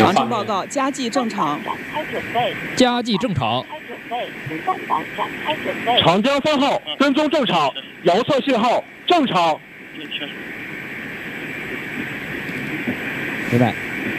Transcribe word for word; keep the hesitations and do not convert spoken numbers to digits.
长程报告，加计正常。 加计正常。 长江三号跟踪正常，遥测信号正常。 明白。